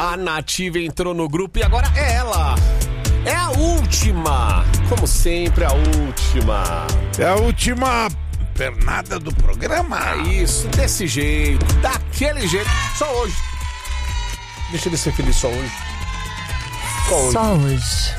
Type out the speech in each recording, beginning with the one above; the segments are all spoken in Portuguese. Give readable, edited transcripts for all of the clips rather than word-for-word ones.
A Nativa entrou no grupo e agora é ela. É a última. Como sempre, a última. É a última pernada do programa. Isso, desse jeito, daquele jeito. Só hoje. Deixa ele ser feliz só hoje. Só hoje.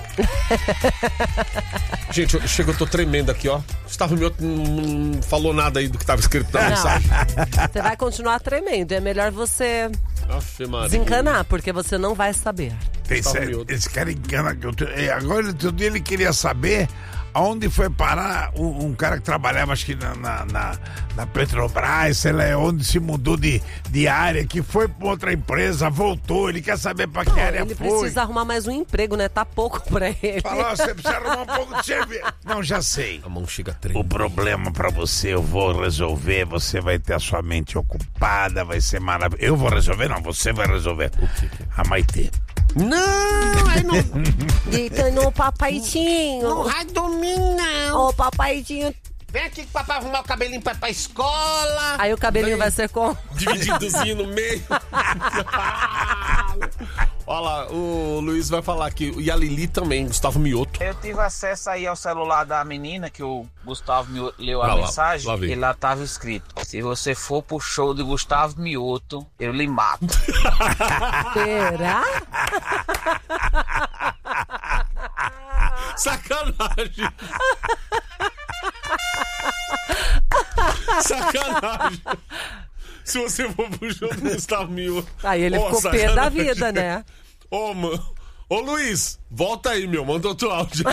Gente, eu tô tremendo aqui, ó. Gustavo Mioto não falou nada aí do que tava escrito na mensagem. Você vai continuar tremendo. É melhor você Afe Maria. desencanar, porque você não vai saber. Esse cara engana. Agora, outro dia ele queria saber aonde foi parar um cara que trabalhava, acho que na Petrobras, sei lá, onde se mudou de área, que foi pra outra empresa, voltou, ele quer saber pra que área ele foi. Ele precisa arrumar mais um emprego, né? Tá pouco pra ele. Falou, você precisa arrumar um pouco de serviço. Não, já sei. A mão chega a tremer. O problema pra você eu vou resolver, você vai ter a sua mente ocupada, vai ser maravilhoso. Eu vou resolver? Não, você vai resolver. O quê? A Maitê. Não, aí não. Deita no papaizinho. Não vai dormir, não. Ô, papaizinho. Vem aqui que o papai arrumar o cabelinho pra escola. Aí o cabelinho vai ser como? Divididozinho no meio. Olha lá, o Luiz vai falar aqui. E a Lili também, Gustavo Mioto. Eu tive acesso aí ao celular da menina, que o Gustavo leu a Lá, mensagem, lá vem. e lá tava escrito: se você for pro show de Gustavo Mioto, eu lhe mato. Será? Sacanagem. Sacanagem. Se você for pro show do Gustavo Mioto. Aí ele ficou pé da vida, né? Ô, mano. Ô, Luiz, volta aí, meu. Manda outro áudio.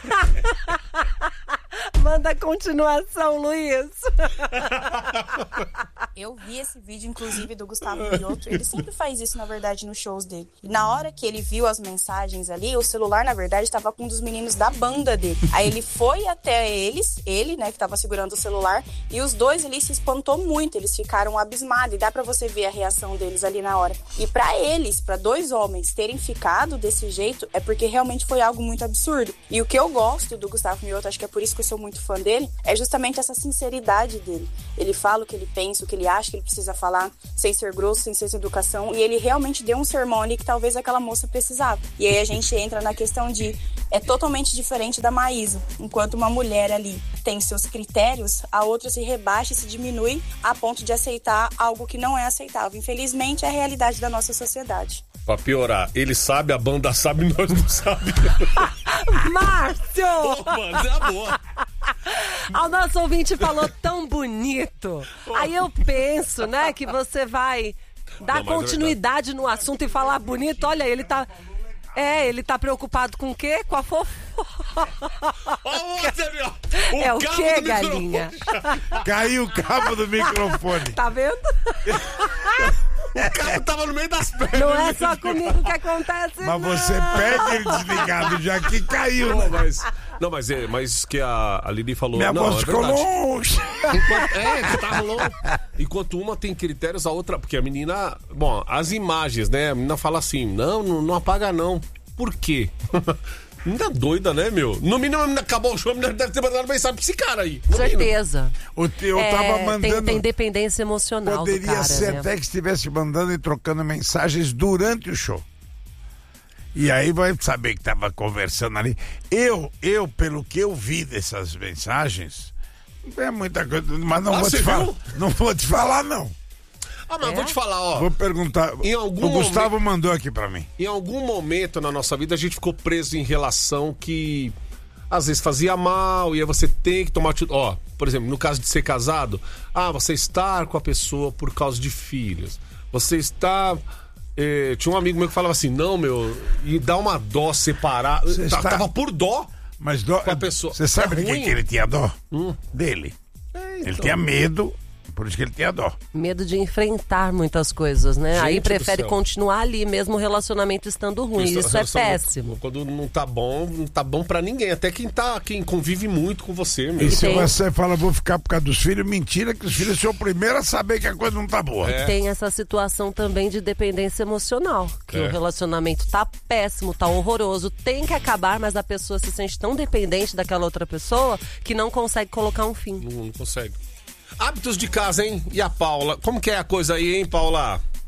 Manda a continuação, Luiz. Eu vi esse vídeo, inclusive, do Gustavo Mioto. Ele sempre faz isso, na verdade, nos shows dele. E na hora que ele viu as mensagens ali, o celular, na verdade, estava com um dos meninos da banda dele. Aí ele foi até ele, né, que estava segurando o celular, e os dois ali se espantou muito. Eles ficaram abismados, e dá pra você ver a reação deles ali na hora. E pra eles, pra dois homens terem ficado desse jeito, é porque realmente foi algo muito absurdo. E o que eu gosto do Gustavo Mioto, acho que é por isso que eu sou muito fã dele, é justamente essa sinceridade dele. Ele fala o que ele pensa, o que ele acha que ele precisa falar, sem ser grosso, sem ser sem educação, e ele realmente deu um sermão ali que talvez aquela moça precisava. E aí a gente entra na questão de, é totalmente diferente da Maísa. Enquanto uma mulher ali tem seus critérios, a outra se rebaixa e se diminui a ponto de aceitar algo que não é aceitável. Infelizmente, é a realidade da nossa sociedade. Pra piorar, ele sabe, a banda sabe, nós não sabemos. Márcio! Ô, mano, é boa. O nosso ouvinte falou tão bonito. Aí eu penso, né, que você vai dar Não, mas continuidade no assunto e falar bonito. Olha, ele tá... ele tá preocupado com o quê? Com a fofoca. É o quê, galinha? Caiu o cabo do microfone. Tá vendo? O cara tava no meio das pernas. Não é só comigo que acontece, Mas você perde ele desligado já que caiu. Não, mas que a Lili falou... Minha não, voz é ficou verdade. longe. Que tá longe. Enquanto uma tem critérios, a outra... Porque a menina... Bom, as imagens, né? A menina fala assim, não apaga não. Por quê? Menina doida, né, meu? No mínimo, a menina acabou o show, a menina deve ter mandado mensagem pra esse cara aí. Certeza. Eu tava mandando... Tem dependência emocional do Poderia cara, ser né? até que estivesse mandando e trocando mensagens durante o show. E aí vai saber que tava conversando ali. Eu, pelo que eu vi dessas mensagens, não é muita coisa, mas não vou te falar. Não vou te falar, não. Mas eu vou te falar, ó. Vou perguntar. O Gustavo mandou aqui pra mim. Em algum momento na nossa vida a gente ficou preso em relação que às vezes fazia mal e aí você tem que tomar atitude. Ó, por exemplo, no caso de ser casado, você estar com a pessoa por causa de filhos. Você está... tinha um amigo meu que falava assim, não, meu, e dá uma dó separar. Tava por dó. Mas dó com a pessoa. Você sabe de que ele tinha dó? Dele. Então. Ele tinha medo, por isso que ele tinha dó. Medo de enfrentar muitas coisas, né? Gente Aí do prefere céu. continuar ali, mesmo o relacionamento estando ruim. Isso é péssimo. Quando não tá bom pra ninguém. Até quem convive muito com você, meu. E se tem- você fala, vou ficar por causa dos filhos, mentira, que os filhos são o primeiro a saber que a coisa não tá boa. Tem essa situação também de dependência emocional, que o relacionamento tá péssimo, tá horroroso, tem que acabar, mas a pessoa se sente tão dependente daquela outra pessoa que não consegue colocar um fim. Não consegue. Hábitos de casa, hein? E a Paula? Como que é a coisa aí, hein, Paula?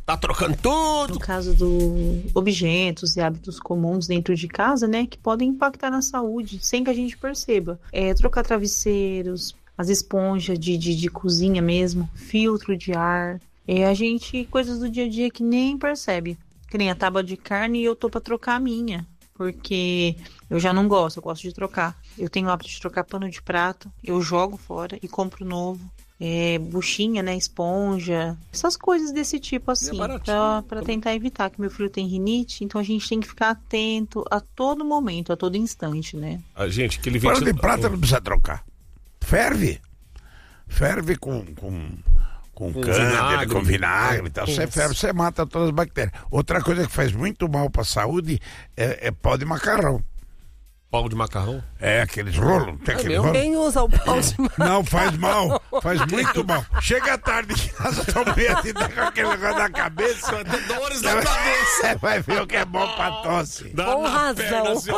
Tá trocando tudo. No caso do objetos e hábitos comuns dentro de casa, né, que podem impactar na saúde, sem que a gente perceba. Trocar travesseiros, as esponjas de cozinha mesmo, filtro de ar. Coisas do dia a dia que nem percebe. Que nem a tábua de carne e eu tô pra trocar a minha. Porque eu já não gosto, eu gosto de trocar. Eu tenho o hábito de trocar pano de prato, eu jogo fora e compro novo. Buchinha, né, esponja, essas coisas desse tipo assim, pra tentar evitar, que meu filho tem rinite, então a gente tem que ficar atento a todo momento, a todo instante, né? A gente, que ele Pano de prata não precisa trocar. Ferve com cândida, com vinagre e tal. Você ferve, você mata todas as bactérias. Outra coisa que faz muito mal pra saúde é pau de macarrão. Pau de macarrão? Aqueles rolos. Tem aquele rolo. Quem usa o pau de macarrão? Não, faz mal. Faz muito mal. Chega tarde em casa, tua mulher te dá com aquele negócio na cabeça. Vai ter dores na cabeça. Você vai ver o que é bom pra tosse. Com razão. Perna, assim,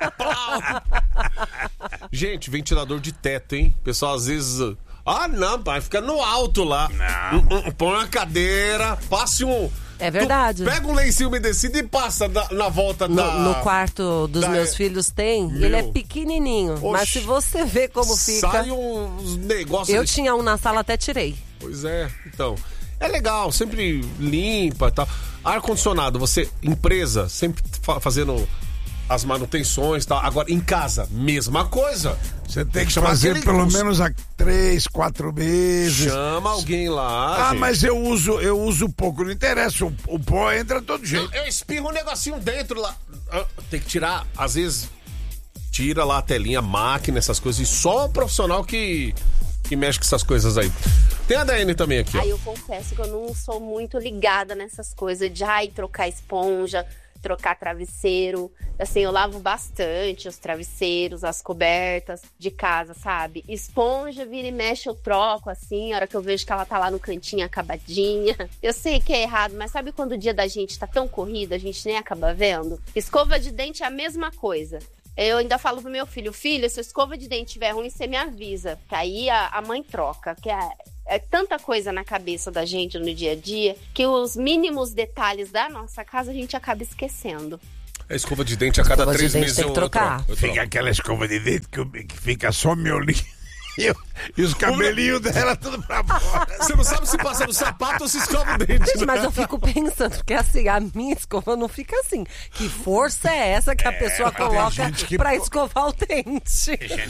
gente, ventilador de teto, hein? O pessoal às vezes... não, pai, fica no alto lá. Não. Põe uma cadeira, passe um... É verdade. Pega um lencinho umedecido e passa na volta no quarto dos meus filhos tem. Ele é pequenininho. Oxi. Mas se você vê como fica... Sai uns negócios... Eu tinha um na sala, até tirei. Pois é, então... É legal, sempre limpa e tal. Ar-condicionado, você, empresa, sempre fazendo as manutenções e tal. Agora, em casa, mesma coisa. Você tem que fazer pelo menos há 3, 4 meses. Chama alguém lá. Gente. Mas eu uso pouco, não interessa. O pó entra de todo jeito. Eu espirro um negocinho dentro lá. Tem que tirar, às vezes, tira lá a telinha, a máquina, essas coisas. E só o profissional que mexe com essas coisas aí. Tem a Daiane também aqui. Eu confesso que eu não sou muito ligada nessas coisas de trocar esponja, trocar travesseiro. Assim, eu lavo bastante os travesseiros, as cobertas de casa, sabe? Esponja, vira e mexe, eu troco, assim, a hora que eu vejo que ela tá lá no cantinho acabadinha. Eu sei que é errado, mas sabe quando o dia da gente tá tão corrido, a gente nem acaba vendo? Escova de dente é a mesma coisa. Eu ainda falo pro meu filho, se a escova de dente estiver ruim, você me avisa. Que aí a mãe troca. Que é tanta coisa na cabeça da gente no dia a dia, que os mínimos detalhes da nossa casa a gente acaba esquecendo. A escova de dente a cada 3 meses eu trocar. Fica aquela escova de dente que fica só miolinho. E os cabelinhos dela tudo pra fora. Você não sabe se passa no sapato ou se escova o dente. Gente, mas eu fico pensando, porque assim, a minha escova não fica assim. Que força é essa que a pessoa coloca pra escovar o dente?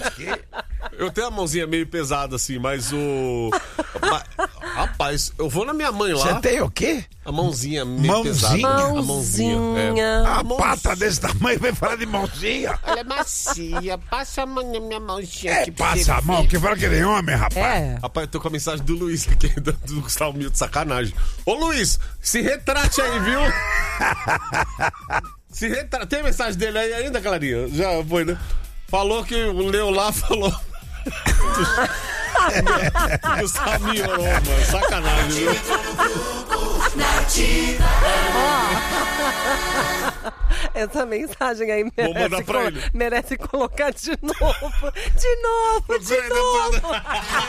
Eu tenho a mãozinha meio pesada assim, mas o... Rapaz, eu vou na minha mãe lá. Você tem o quê? A mãozinha meio pesada. A mãozinha. A pata desse tamanho vai falar de mãozinha. Ela é macia. Passa a mão na minha mãozinha aqui. Passa a mão, que fala que nem homem, rapaz. Rapaz, eu tô com a mensagem do Luiz aqui, do Gustavo Mil de sacanagem. Ô Luiz, se retrate aí, viu? Se retrate. Tem a mensagem dele aí ainda, Clarinha? Já foi, né? Falou que leu lá, falou. Gustavo Mil, mano. Sacanagem, viu? Essa mensagem aí Vou mandar pra ele. merece colocar de novo. De novo.